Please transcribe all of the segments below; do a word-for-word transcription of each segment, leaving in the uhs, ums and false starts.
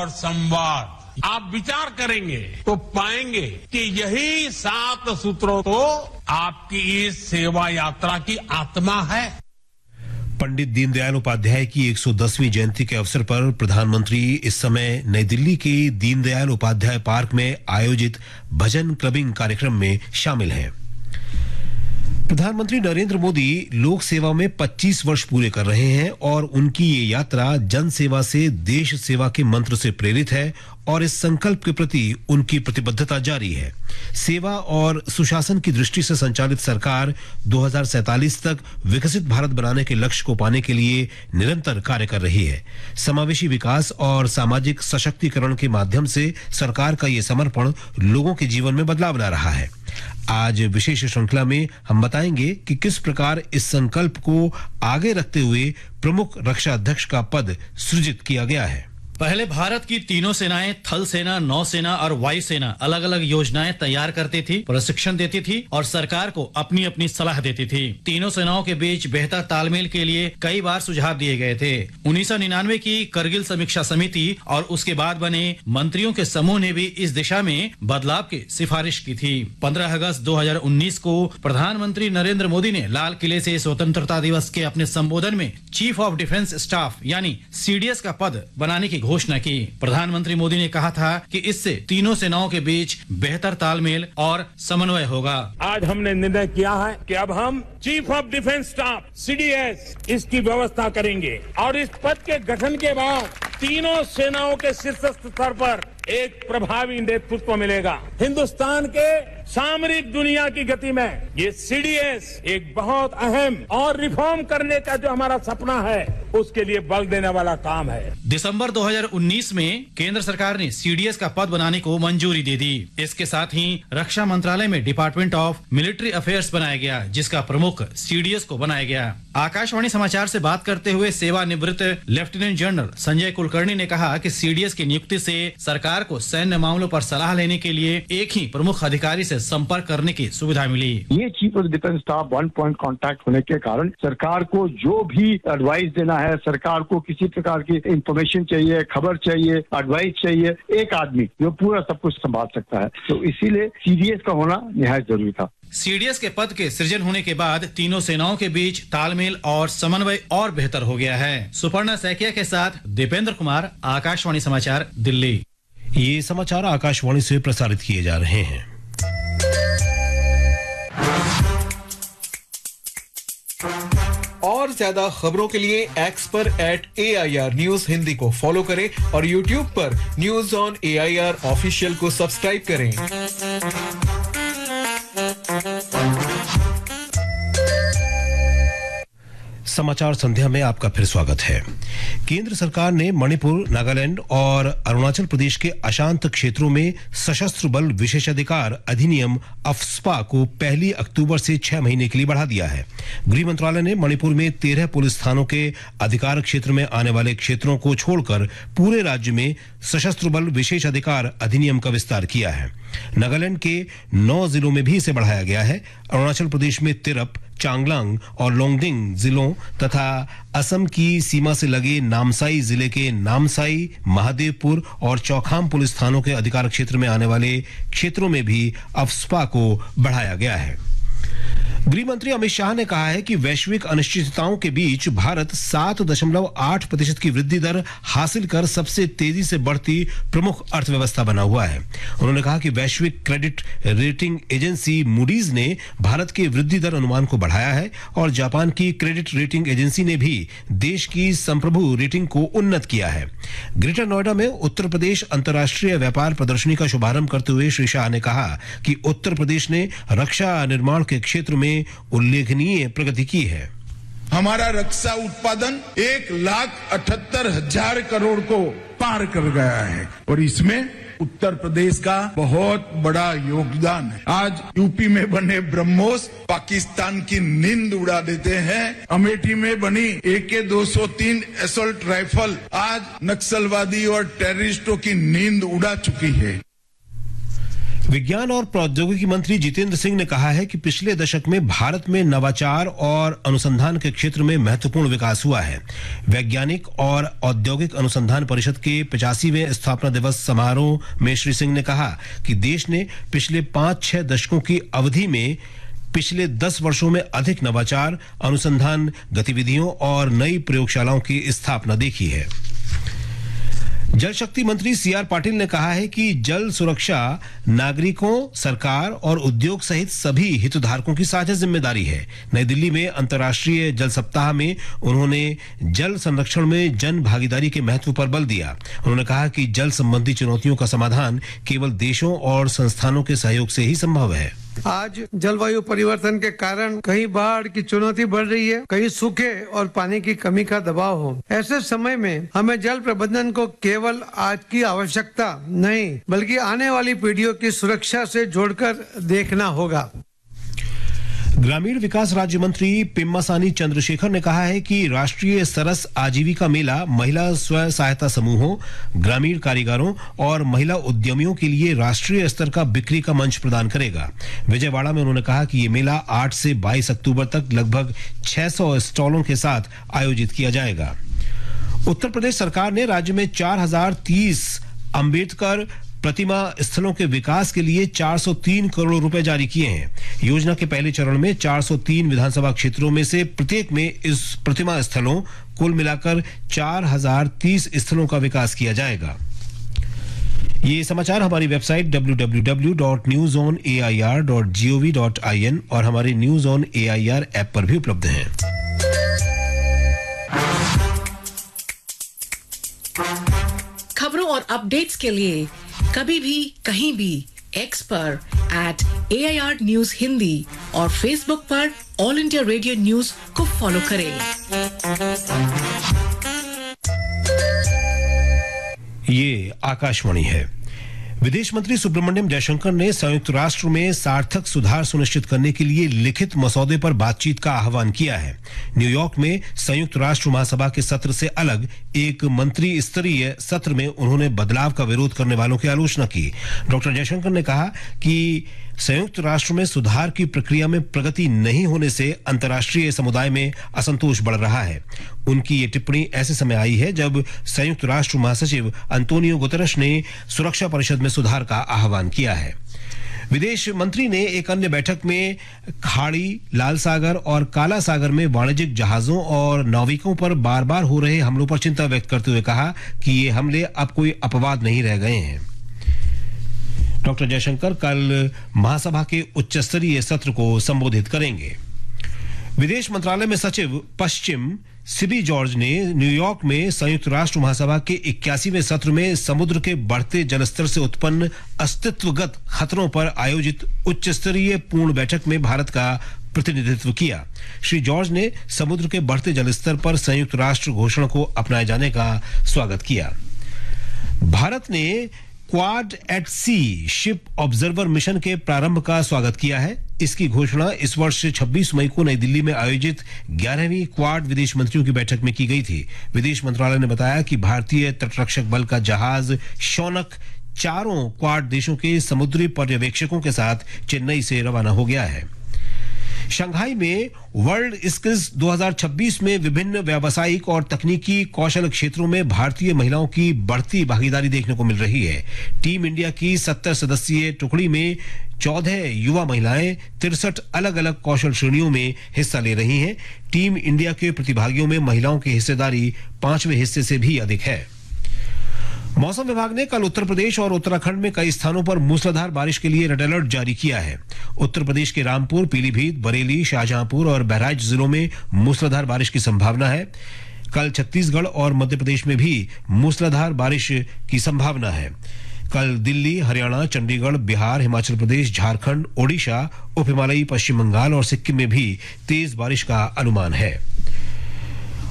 और संवाद। आप विचार करेंगे तो पाएंगे कि यही सात सूत्रों तो आपकी इस सेवा यात्रा की आत्मा है। पंडित दीनदयाल उपाध्याय की एक सौ दसवीं जयंती के अवसर पर प्रधानमंत्री इस समय नई दिल्ली के दीनदयाल उपाध्याय पार्क में आयोजित भजन क्लबिंग कार्यक्रम में शामिल हैं। प्रधानमंत्री नरेंद्र मोदी लोक सेवा में पच्चीस वर्ष पूरे कर रहे हैं और उनकी ये यात्रा जन सेवा से देश सेवा के मंत्र से प्रेरित है और इस संकल्प के प्रति उनकी प्रतिबद्धता जारी है। सेवा और सुशासन की दृष्टि से संचालित सरकार दो हज़ार सैंतालीस तक विकसित भारत बनाने के लक्ष्य को पाने के लिए निरंतर कार्य कर रही है। समावेशी विकास और सामाजिक सशक्तिकरण के माध्यम से सरकार का ये समर्पण लोगों के जीवन में बदलाव ला रहा है। आज विशेष श्रृंखला में हम बताएंगे कि किस प्रकार इस संकल्प को आगे रखते हुए प्रमुख रक्षा अध्यक्ष का पद सृजित किया गया है। पहले भारत की तीनों सेनाएं थल सेना, नौसेना और वायु सेना अलग अलग योजनाएं तैयार करती थी, प्रशिक्षण देती थी और सरकार को अपनी अपनी सलाह देती थी। तीनों सेनाओं के बीच बेहतर तालमेल के लिए कई बार सुझाव दिए गए थे। उन्नीस सौ निन्यानवे की करगिल समीक्षा समिति और उसके बाद बने मंत्रियों के समूह ने भी इस दिशा में बदलाव की सिफारिश की थी। पंद्रह अगस्त दो हज़ार उन्नीस को प्रधानमंत्री नरेंद्र मोदी ने लाल किले से स्वतंत्रता दिवस के अपने संबोधन में चीफ ऑफ डिफेंस स्टाफ यानी सीडीएस का पद बनाने की घोषणा की। प्रधानमंत्री मोदी ने कहा था कि इससे तीनों सेनाओं के बीच बेहतर तालमेल और समन्वय होगा। आज हमने निर्णय किया है कि अब हम chief of defence staff CDS इसकी व्यवस्था करेंगे और इस पद के गठन के बाद तीनों सेनाओं के शीर्षस्थ स्तर पर एक प्रभावी नेतृत्व मिलेगा। हिंदुस्तान के सामरिक दुनिया की गति में ये सीडीएस एक बहुत अहम और रिफॉर्म करने का जो हमारा सपना है उसके लिए बल देने वाला काम है। दिसंबर दो हज़ार उन्नीस में केंद्र सरकार ने सीडीएस का पद बनाने को मंजूरी दे दी। इसके साथ ही रक्षा मंत्रालय में डिपार्टमेंट ऑफ मिलिट्री अफेयर्स बनाया गया, जिसका प्रमुख सीडीएस को बनाया गया। आकाशवाणी समाचार से बात करते हुए सेवानिवृत्त लेफ्टिनेंट जनरल संजय कुलकर्णी ने कहा कि सीडीएस की नियुक्ति से सरकार को सैन्य मामलों पर सलाह लेने के लिए एक ही प्रमुख अधिकारी से संपर्क करने की सुविधा मिली। ये chief of defence staff one point contact होने के कारण सरकार को जो भी एडवाइस देना है, सरकार को किसी प्रकार की इंफॉर्मेशन चाहिए, खबर चाहिए, एडवाइस चाहिए, एक आदमी जो पूरा सब कुछ संभाल सकता है, तो इसीलिए सीडीएस का होना निहायत जरूरी था। सीडीएस के पद के सृजन होने के बाद तीनों सेनाओं के बीच तालमेल और समन्वय और बेहतर हो गया है। सुपर्णा सैकिया के साथ दीपेंद्र कुमार, आकाशवाणी समाचार, दिल्ली। ये समाचार आकाशवाणी से प्रसारित किए जा रहे हैं। और ज्यादा खबरों के लिए एक्स पर eight A I R news Hindi को फॉलो करें और यूट्यूब पर news on A I R official को सब्सक्राइब करें। समाचार संध्या में आपका फिर स्वागत है। केंद्र सरकार ने मणिपुर, नागालैंड और अरुणाचल प्रदेश के अशांत क्षेत्रों में सशस्त्र बल विशेषाधिकार अधिनियम अफ्स्पा को पहली अक्टूबर से छह महीने के लिए बढ़ा दिया है। गृह मंत्रालय ने मणिपुर में तेरह पुलिस थानों के अधिकार क्षेत्र में आने वाले क्षेत्रों को छोड़कर पूरे राज्य में सशस्त्र बल विशेषाधिकार अधिनियम का विस्तार किया है। नागालैंड के नौ जिलों में भी इसे बढ़ाया गया है। अरुणाचल प्रदेश में तिरप, चांगलांग और लोंगडिंग जिलों तथा असम की सीमा से लगे नामसाई जिले के नामसाई, महादेवपुर और चौखाम पुलिस थानों के अधिकार क्षेत्र में आने वाले क्षेत्रों में भी अफ्स्पा को बढ़ाया गया है। गृह मंत्री अमित शाह ने कहा है कि वैश्विक अनिश्चितताओं के बीच भारत सात दशमलव आठ प्रतिशत की वृद्धि दर हासिल कर सबसे तेजी से बढ़ती प्रमुख अर्थव्यवस्था बना हुआ है। उन्होंने कहा कि वैश्विक क्रेडिट रेटिंग एजेंसी मूडीज ने भारत के वृद्धि दर अनुमान को बढ़ाया है और जापान की क्रेडिट रेटिंग एजेंसी ने भी देश की संप्रभु रेटिंग को उन्नत किया है। ग्रेटर नोएडा में उत्तर प्रदेश अंतर्राष्ट्रीय व्यापार प्रदर्शनी का शुभारंभ करते हुए श्री शाह ने कहा कि उत्तर प्रदेश ने रक्षा निर्माण के क्षेत्र में उल्लेखनीय प्रगति की है। हमारा रक्षा उत्पादन एक लाख अठहत्तर हजार करोड़ को पार कर गया है और इसमें उत्तर प्रदेश का बहुत बड़ा योगदान है। आज यूपी में बने ब्रह्मोस पाकिस्तान की नींद उड़ा देते हैं। अमेठी में बनी ए के दो सौ तीन असॉल्ट राइफल आज नक्सलवादी और टेररिस्टों की नींद उड़ा चुकी है। विज्ञान और प्रौद्योगिकी मंत्री जितेंद्र सिंह ने कहा है कि पिछले दशक में भारत में नवाचार और अनुसंधान के क्षेत्र में महत्वपूर्ण विकास हुआ है। वैज्ञानिक और औद्योगिक अनुसंधान परिषद के पचासीवें स्थापना दिवस समारोह में श्री सिंह ने कहा कि देश ने पिछले पांच छह दशकों की अवधि में पिछले दस वर्षों में अधिक नवाचार, अनुसंधान गतिविधियों और नई प्रयोगशालाओं की स्थापना देखी है। जल शक्ति मंत्री सी आर पाटिल ने कहा है कि जल सुरक्षा नागरिकों, सरकार और उद्योग सहित सभी हितधारकों की साझा जिम्मेदारी है। नई दिल्ली में अंतर्राष्ट्रीय जल सप्ताह में उन्होंने जल संरक्षण में जन भागीदारी के महत्व पर बल दिया। उन्होंने कहा कि जल संबंधी चुनौतियों का समाधान केवल देशों और संस्थानों के सहयोग से ही संभव है। आज जलवायु परिवर्तन के कारण कहीं बाढ़ की चुनौती बढ़ रही है, कहीं सूखे और पानी की कमी का दबाव हो। ऐसे समय में हमें जल प्रबंधन को केवल आज की आवश्यकता नहीं बल्कि आने वाली पीढ़ियों की सुरक्षा से जोड़कर देखना होगा। ग्रामीण विकास राज्य मंत्री पेम्मासानी चंद्रशेखर ने कहा है कि राष्ट्रीय सरस आजीविका मेला महिला स्व सहायता समूहों, ग्रामीण कारीगरों और महिला उद्यमियों के लिए राष्ट्रीय स्तर का बिक्री का मंच प्रदान करेगा। विजयवाड़ा में उन्होंने कहा कि ये मेला आठ से बाईस अक्टूबर तक लगभग छह सौ स्टॉलों के साथ आयोजित किया जाएगा। उत्तर प्रदेश सरकार ने राज्य में चार हजार तीस अम्बेडकर प्रतिमा स्थलों के विकास के लिए चार सौ तीन करोड़ रुपए जारी किए हैं। योजना के पहले चरण में चार सौ तीन विधानसभा क्षेत्रों में से प्रत्येक में इस प्रतिमा स्थलों कुल मिलाकर चार हजार तीस स्थलों का विकास किया जाएगा। ये समाचार हमारी website W W W dot news on A I R dot G O V dot I N और हमारे news on A I R app पर भी उपलब्ध हैं। खबरों और अपडेट्स के लिए कभी भी कहीं भी एक्स पर eight A I R news Hindi और फेसबुक पर ऑल इंडिया रेडियो न्यूज को फॉलो करें। ये आकाशवाणी है। विदेश मंत्री सुब्रमण्यम जयशंकर ने संयुक्त राष्ट्र में सार्थक सुधार सुनिश्चित करने के लिए लिखित मसौदे पर बातचीत का आह्वान किया है। न्यूयॉर्क में संयुक्त राष्ट्र महासभा के सत्र से अलग एक मंत्री स्तरीय सत्र में उन्होंने बदलाव का विरोध करने वालों की आलोचना की। डॉक्टर जयशंकर ने कहा कि संयुक्त राष्ट्र में सुधार की प्रक्रिया में प्रगति नहीं होने से अंतर्राष्ट्रीय समुदाय में असंतोष बढ़ रहा है। उनकी ये टिप्पणी ऐसे समय आई है जब संयुक्त राष्ट्र महासचिव अंतोनियो गुतेरेस ने सुरक्षा परिषद में सुधार का आह्वान किया है। विदेश मंत्री ने एक अन्य बैठक में खाड़ी, लाल सागर और काला सागर में वाणिज्यिक जहाजों और नाविकों पर बार बार हो रहे हमलों पर चिंता व्यक्त करते हुए कहा कि ये हमले अब कोई अपवाद नहीं रह गए हैं। डॉक्टर जयशंकर कल महासभा के उच्च स्तरीय सत्र को संबोधित करेंगे। विदेश मंत्रालय में सचिव पश्चिम सिबी जॉर्ज ने न्यूयॉर्क में संयुक्त राष्ट्र महासभा के इक्यासीवें सत्र में समुद्र के बढ़ते जलस्तर से उत्पन्न अस्तित्वगत खतरों पर आयोजित उच्च स्तरीय पूर्ण बैठक में भारत का प्रतिनिधित्व किया। श्री जॉर्ज ने समुद्र के बढ़ते जलस्तर पर संयुक्त राष्ट्र घोषणा को अपनाए जाने का स्वागत किया। भारत ने क्वाड एट सी शिप ऑब्जर्वर मिशन के प्रारंभ का स्वागत किया है। इसकी घोषणा इस वर्ष छब्बीस मई को नई दिल्ली में आयोजित ग्यारहवीं क्वाड विदेश मंत्रियों की बैठक में की गई थी। विदेश मंत्रालय ने बताया कि भारतीय तटरक्षक बल का जहाज शौनक चारों क्वाड देशों के समुद्री पर्यवेक्षकों के साथ चेन्नई से रवाना हो गया है। शंघाई में वर्ल्ड स्किल्स दो हज़ार छब्बीस में विभिन्न व्यावसायिक और तकनीकी कौशल क्षेत्रों में भारतीय महिलाओं की बढ़ती भागीदारी देखने को मिल रही है। टीम इंडिया की सत्तर सदस्यीय टुकड़ी में चौदह युवा महिलाएं तिरसठ अलग अलग कौशल श्रेणियों में हिस्सा ले रही हैं। टीम इंडिया के प्रतिभागियों में महिलाओं की हिस्सेदारी पांचवें हिस्से से भी अधिक है। मौसम विभाग ने कल उत्तर प्रदेश और उत्तराखंड में कई स्थानों पर मूसलाधार बारिश के लिए रेड अलर्ट जारी किया है। उत्तर प्रदेश के रामपुर, पीलीभीत, बरेली, शाहजहांपुर और बहराइच जिलों में मूसलाधार बारिश की संभावना है। कल छत्तीसगढ़ और मध्य प्रदेश में भी मूसलाधार बारिश की संभावना है। कल दिल्ली, हरियाणा, चंडीगढ़, बिहार, हिमाचल प्रदेश, झारखंड, ओडिशा, उप हिमालयी पश्चिम बंगाल और सिक्किम में भी तेज बारिश का अनुमान है।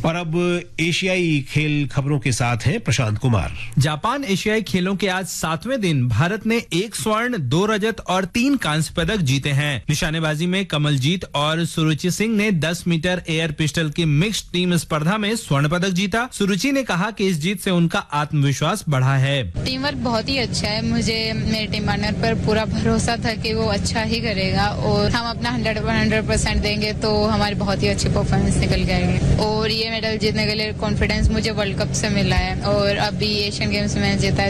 और अब एशियाई खेल खबरों के साथ हैं प्रशांत कुमार। जापान एशियाई खेलों के आज सातवें दिन भारत ने एक स्वर्ण, दो रजत और तीन कांस्य पदक जीते हैं। निशानेबाजी में कमलजीत और सुरुचि सिंह ने दस मीटर एयर पिस्टल की मिक्स्ड टीम स्पर्धा में स्वर्ण पदक जीता। सुरुचि ने कहा कि इस जीत से उनका आत्मविश्वास बढ़ा है। टीम वर्क बहुत ही अच्छा है। मुझे मेरे टीम पार्टनर पर पूरा भरोसा था कि वो अच्छा ही करेगा और हम अपना हंड्रेड हंड्रेड परसेंट देंगे तो हमारी बहुत ही अच्छी परफॉर्मेंस निकल के आएगी। और ये मेडल जीतने के लिए कॉन्फिडेंस मुझे वर्ल्ड कप से मिला है और अभी एशियन गेम्स में जीता है